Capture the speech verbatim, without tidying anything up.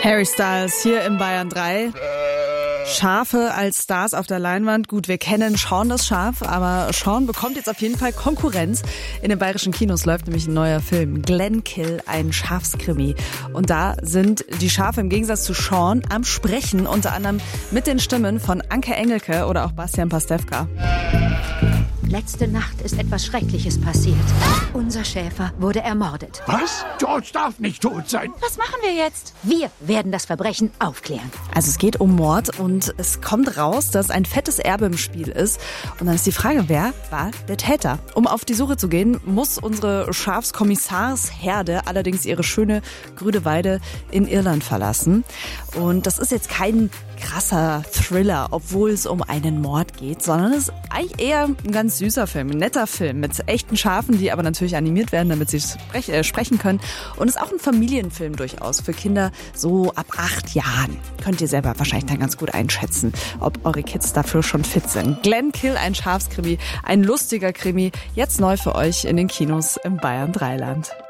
Harry Styles hier im Bayern drei. Schafe als Stars auf der Leinwand. Gut, wir kennen Sean das Schaf, aber Sean bekommt jetzt auf jeden Fall Konkurrenz. In den bayerischen Kinos läuft nämlich ein neuer Film, Glenkill, ein Schafskrimi. Und da sind die Schafe im Gegensatz zu Sean am Sprechen, unter anderem mit den Stimmen von Anke Engelke oder auch Bastian Pastewka. Letzte Nacht ist etwas Schreckliches passiert. Unser Schäfer wurde ermordet. Was? George darf nicht tot sein. Was machen wir jetzt? Wir werden das Verbrechen aufklären. Also es geht um Mord und es kommt raus, dass ein fettes Erbe im Spiel ist. Und dann ist die Frage, wer war der Täter? Um auf die Suche zu gehen, muss unsere Schafskommissarsherde allerdings ihre schöne grüne Weide in Irland verlassen. Und das ist jetzt kein krasser Thriller, obwohl es um einen Mord geht, sondern es ist eigentlich eher ein ganz süßer Film, ein netter Film mit echten Schafen, die aber natürlich animiert werden, damit sie sprech, äh, sprechen können. Und es ist auch ein Familienfilm durchaus für Kinder so ab acht Jahren. Könnt ihr selber wahrscheinlich dann ganz gut einschätzen, ob eure Kids dafür schon fit sind. Glenkill, ein Schafskrimi, ein lustiger Krimi, jetzt neu für euch in den Kinos im Bayern drei Land.